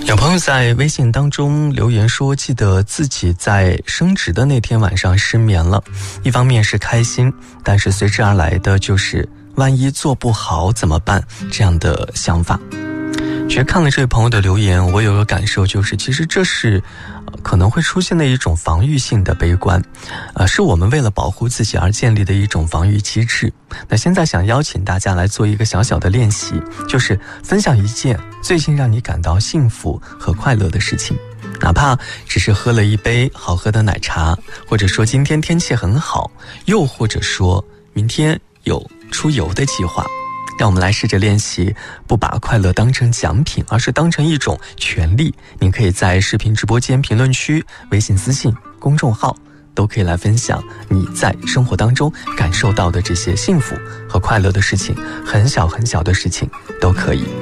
有朋友在微信当中留言说，记得自己在升职的那天晚上失眠了，一方面是开心，但是随之而来的就是万一做不好怎么办这样的想法。其实看了这位朋友的留言，我有个感受，就是其实这是可能会出现的一种防御性的悲观，是我们为了保护自己而建立的一种防御机制。那现在想邀请大家来做一个小小的练习，就是分享一件最近让你感到幸福和快乐的事情，哪怕只是喝了一杯好喝的奶茶，或者说今天天气很好，又或者说明天有出游的计划。让我们来试着练习，不把快乐当成奖品，而是当成一种权利。您可以在视频直播间评论区、微信私信、公众号都可以来分享你在生活当中感受到的这些幸福和快乐的事情，很小很小的事情都可以。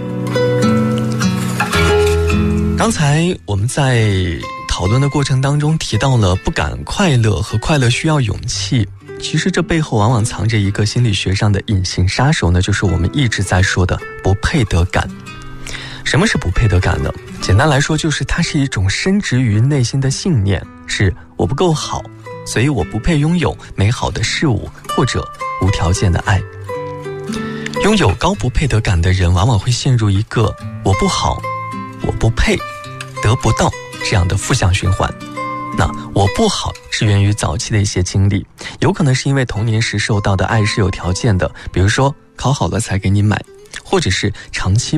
刚才我们在讨论的过程当中提到了不敢快乐和快乐需要勇气，其实这背后往往藏着一个心理学上的隐形杀手呢，就是我们一直在说的不配得感。什么是不配得感呢？简单来说，就是它是一种深植于内心的信念，是我不够好，所以我不配拥有美好的事物或者无条件的爱。拥有高不配得感的人往往会陷入一个我不好，我不配，得不到这样的负向循环。那我不好是源于早期的一些经历，有可能是因为童年时受到的爱是有条件的，比如说考好了才给你买，或者是长期